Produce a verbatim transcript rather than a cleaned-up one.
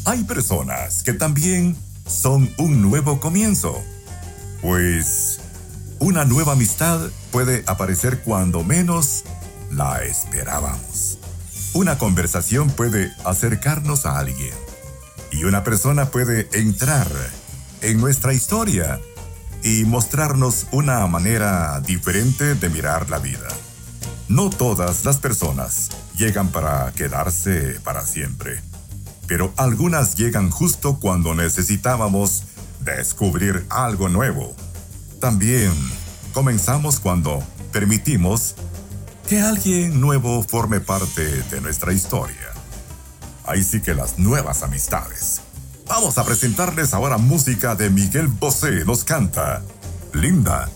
Hay personas que también son un nuevo comienzo, pues una nueva amistad puede aparecer cuando menos la esperábamos. Una conversación puede acercarnos a alguien y una persona puede entrar en nuestra historia y mostrarnos una manera diferente de mirar la vida. No todas las personas llegan para quedarse para siempre, pero algunas llegan justo cuando necesitábamos descubrir algo nuevo. También comenzamos cuando permitimos que alguien nuevo forme parte de nuestra historia. Ahí sí que las nuevas amistades. Vamos a presentarles ahora música de Miguel Bosé. Nos canta Linda.